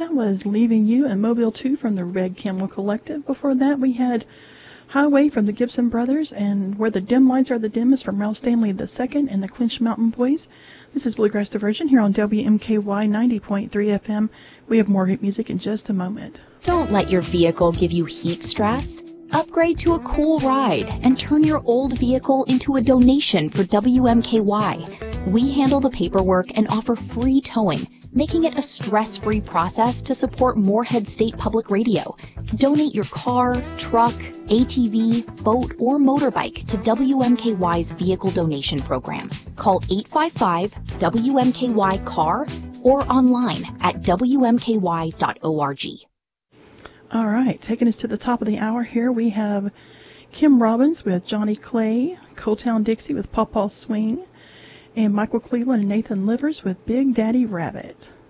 That was Leaving You and Mobile 2 from the Red Camel Collective. Before that, we had Highway from the Gibson Brothers and Where the Dim Lights Are the Dimmest from Ralph Stanley II and the Clinch Mountain Boys. This is Bluegrass Diversion here on WMKY 90.3 FM. We have more great music in just a moment. Don't let your vehicle give you heat stress. Upgrade to a cool ride and turn your old vehicle into a donation for WMKY. We handle the paperwork and offer free towing, making it a stress-free process to support Moorhead State Public Radio. Donate your car, truck, ATV, boat, or motorbike to WMKY's Vehicle Donation Program. Call 855-WMKY-CAR or online at WMKY.org. All right, taking us to the top of the hour here, we have Kim Robbins with Johnny Clay, Coaltown Dixie with Paw Paw Swing, and Michael Cleveland and Nathan Livers with Big Daddy Rabbit.